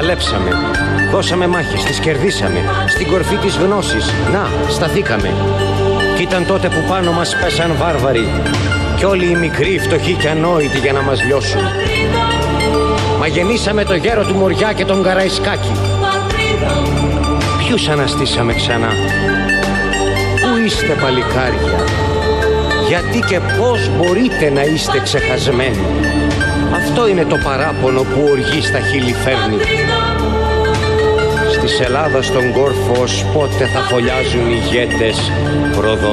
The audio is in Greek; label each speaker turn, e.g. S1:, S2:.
S1: Παλέψαμε, δώσαμε μάχες, τις κερδίσαμε. Στην κορφή της γνώσης, να, σταθήκαμε. Κι ήταν τότε που πάνω μας πέσαν βάρβαροι κι όλοι οι μικροί, φτωχοί και ανόητοι για να μας λιώσουν. Μα γεννήσαμε το γέρο του Μοριά και τον Καραϊσκάκη. Ποιους αναστήσαμε ξανά? Πού είστε παλικάρια? Γιατί και πώς μπορείτε να είστε ξεχασμένοι? Αυτό είναι το παράπονο που οργή στα χείλη φέρνει. Της Ελλάδας στον κόρφο ως πότε θα φωλιάζουν ηγέτες προδοσμένοι.